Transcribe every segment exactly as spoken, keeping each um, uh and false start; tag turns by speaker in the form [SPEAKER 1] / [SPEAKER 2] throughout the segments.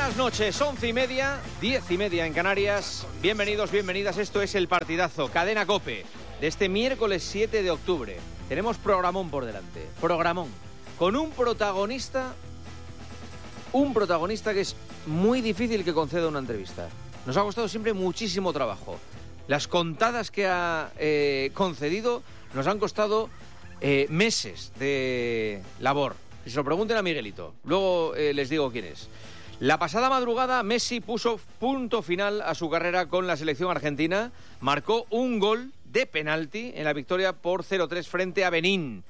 [SPEAKER 1] Buenas noches, once y media, diez y media en Canarias. Bienvenidos, bienvenidas. Esto es El Partidazo, Cadena COPE, de este miércoles siete de octubre. Tenemos programón por delante, programón, con un protagonista, un protagonista que es muy difícil que conceda una entrevista. Nos ha costado siempre muchísimo trabajo. Las contadas que ha eh, concedido nos han costado eh, meses de labor. Que se lo pregunten a Miguelito, luego eh, les digo quién es. La pasada madrugada Messi puso punto final a su carrera con la selección argentina, marcó un gol de penalti en la victoria por cero tres frente a Benín.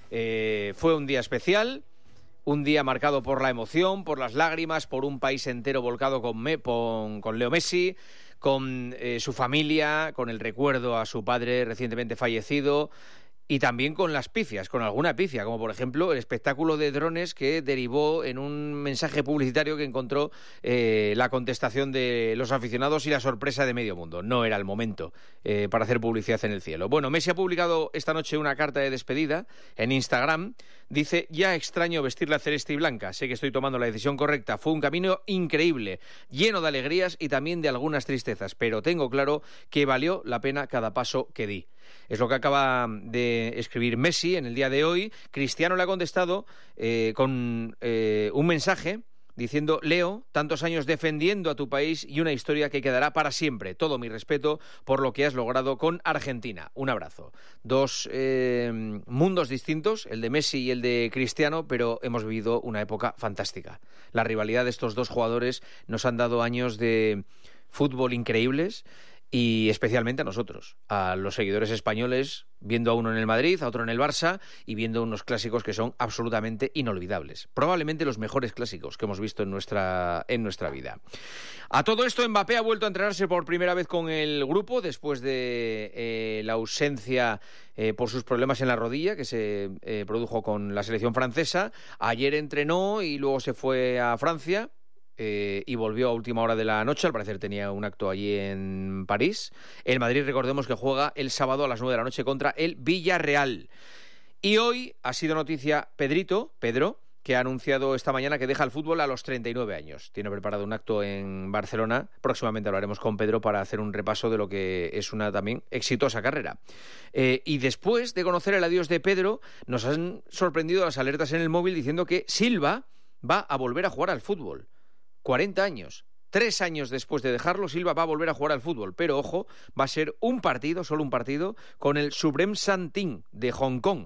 [SPEAKER 1] Eh, fue un día especial, un día marcado por la emoción, por las lágrimas, por un país entero volcado con, Me, con, con Leo Messi, con eh, su familia, con el recuerdo a su padre recientemente fallecido. Y también con las pifias, con alguna pifia, como por ejemplo el espectáculo de drones que derivó en un mensaje publicitario que encontró eh, la contestación de los aficionados y la sorpresa de medio mundo. No era el momento eh, para hacer publicidad en el cielo. Bueno, Messi ha publicado esta noche una carta de despedida en Instagram. Dice: ya extraño vestir la celeste y blanca. Sé que estoy tomando la decisión correcta. Fue un camino increíble, lleno de alegrías y también de algunas tristezas. Pero tengo claro que valió la pena cada paso que di. Es lo que acaba de escribir Messi en el día de hoy. Cristiano le ha contestado eh, con eh, un mensaje diciendo: Leo, tantos años defendiendo a tu país y una historia que quedará para siempre. Todo mi respeto por lo que has logrado con Argentina. Un abrazo. Dos eh, mundos distintos, el de Messi y el de Cristiano, pero hemos vivido una época fantástica. La rivalidad de estos dos jugadores nos han dado años de fútbol increíbles. Y especialmente a nosotros, a los seguidores españoles, viendo a uno en el Madrid, a otro en el Barça y viendo unos clásicos que son absolutamente inolvidables. Probablemente los mejores clásicos que hemos visto en nuestra, en nuestra vida. A todo esto, Mbappé ha vuelto a entrenarse por primera vez con el grupo después de eh, la ausencia eh, por sus problemas en la rodilla que se eh, produjo con la selección francesa. Ayer entrenó y luego se fue a Francia. Eh, y volvió a última hora de la noche. Al parecer tenía un acto allí en París. El Madrid, recordemos que juega el sábado a las nueve de la noche contra el Villarreal. Y hoy ha sido noticia Pedrito, Pedro, que ha anunciado esta mañana que deja el fútbol a los treinta y nueve años. Tiene preparado un acto en Barcelona. Próximamente hablaremos con Pedro para hacer un repaso de lo que es una también exitosa carrera. Eh, y después de conocer el adiós de Pedro, nos han sorprendido las alertas en el móvil diciendo que Silva va a volver a jugar al fútbol. cuarenta años. Tres años después de dejarlo, Silva va a volver a jugar al fútbol. Pero, ojo, va a ser un partido, solo un partido, con el Supreme Santin de Hong Kong.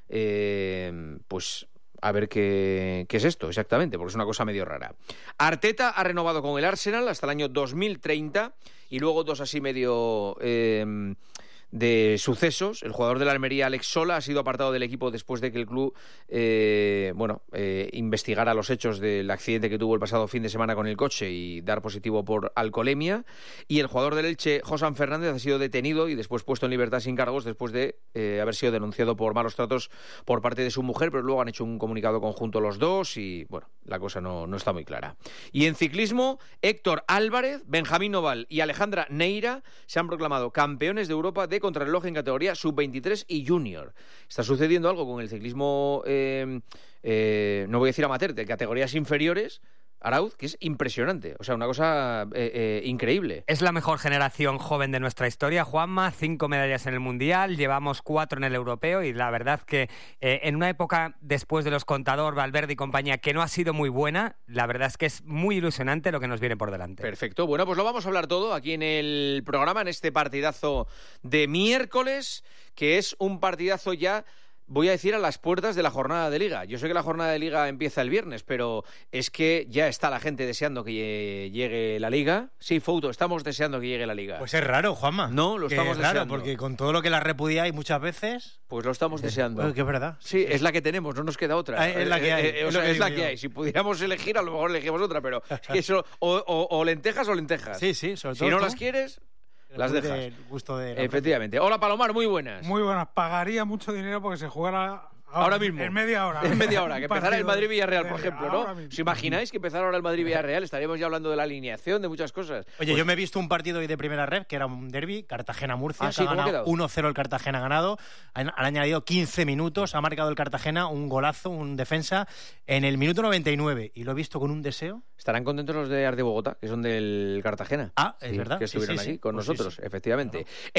[SPEAKER 1] Eh, pues a ver qué, qué es esto exactamente, porque es una cosa medio rara. Arteta ha renovado con el Arsenal hasta el año dos mil treinta y luego dos así medio... Eh, de sucesos. El jugador de la Almería, Alex Sola, ha sido apartado del equipo después de que el club eh, bueno, eh, investigara los hechos del accidente que tuvo el pasado fin de semana con el coche y dar positivo por alcoholemia. Y el jugador del Elche, Josán Fernández, ha sido detenido y después puesto en libertad sin cargos después de eh, haber sido denunciado por malos tratos por parte de su mujer, pero luego han hecho un comunicado conjunto los dos y, bueno, la cosa no, no está muy clara. Y en ciclismo, Héctor Álvarez, Benjamín Noval y Alejandra Neira se han proclamado campeones de Europa de contrarreloj en categoría sub veintitrés y junior. Está sucediendo algo con el ciclismo, eh, eh, no voy a decir amateur, de categorías inferiores, Arauz, que es impresionante. O sea, una cosa eh, eh, increíble.
[SPEAKER 2] Es la mejor generación joven de nuestra historia, Juanma. Cinco medallas en el Mundial, llevamos cuatro en el Europeo y la verdad que eh, en una época después de los Contador, Valverde y compañía que no ha sido muy buena, la verdad es que es muy ilusionante lo que nos viene por delante.
[SPEAKER 1] Perfecto. Bueno, pues lo vamos a hablar todo aquí en el programa, en este partidazo de miércoles, que es un partidazo ya... Voy a decir a las puertas de la jornada de Liga. Yo sé que la jornada de Liga empieza el viernes, pero es que ya está la gente deseando que llegue la Liga. Sí, Fouto, estamos deseando que llegue la Liga.
[SPEAKER 3] Pues es raro, Juanma.
[SPEAKER 1] No, lo estamos
[SPEAKER 3] es raro,
[SPEAKER 1] deseando.
[SPEAKER 3] Porque con todo lo que la repudiáis muchas veces...
[SPEAKER 1] Pues lo estamos deseando.
[SPEAKER 3] Bueno, que es verdad.
[SPEAKER 1] Sí, es la que tenemos, no nos queda otra.
[SPEAKER 3] Ah, es la que hay.
[SPEAKER 1] Eh, eh, o sea, es la que hay. Si pudiéramos elegir, a lo mejor elegimos otra, pero es que eso... O, o, o lentejas o lentejas.
[SPEAKER 3] Sí, sí, sobre todo
[SPEAKER 1] Si no
[SPEAKER 3] tú.
[SPEAKER 1] las quieres... Las dejas.
[SPEAKER 3] Gusto de
[SPEAKER 1] Efectivamente. Hola, Palomar, muy buenas.
[SPEAKER 4] Muy buenas. Pagaría mucho dinero porque se jugara
[SPEAKER 1] Ahora mismo.
[SPEAKER 4] En media hora.
[SPEAKER 1] En media hora. Que
[SPEAKER 4] Un
[SPEAKER 1] empezara el
[SPEAKER 4] partido
[SPEAKER 1] Madrid-Villarreal,
[SPEAKER 4] de-
[SPEAKER 1] por ejemplo,
[SPEAKER 4] ahora
[SPEAKER 1] ¿no?
[SPEAKER 4] mismo.
[SPEAKER 1] ¿Os imagináis que empezara ahora el Madrid-Villarreal? Estaríamos ya hablando de la alineación, de muchas cosas.
[SPEAKER 3] Oye, yo me he visto un partido hoy de primera red, que era un derbi, Cartagena-Murcia,
[SPEAKER 1] Ah,
[SPEAKER 3] que
[SPEAKER 1] sí,
[SPEAKER 3] ha
[SPEAKER 1] ¿cómo ha
[SPEAKER 3] ganado
[SPEAKER 1] quedado?
[SPEAKER 3] uno cero el Cartagena ganado, han, han añadido quince minutos, ha marcado el Cartagena un golazo, un defensa, en el minuto noventa y nueve, y lo he visto con un deseo.
[SPEAKER 1] Estarán contentos los de Arte Bogotá, que son del Cartagena.
[SPEAKER 3] Ah, es
[SPEAKER 1] Sí,
[SPEAKER 3] verdad.
[SPEAKER 1] Que
[SPEAKER 3] Sí,
[SPEAKER 1] estuvieron
[SPEAKER 3] sí,
[SPEAKER 1] aquí
[SPEAKER 3] sí.
[SPEAKER 1] con
[SPEAKER 3] Pues sí,
[SPEAKER 1] nosotros,
[SPEAKER 3] sí.
[SPEAKER 1] efectivamente.
[SPEAKER 3] Claro.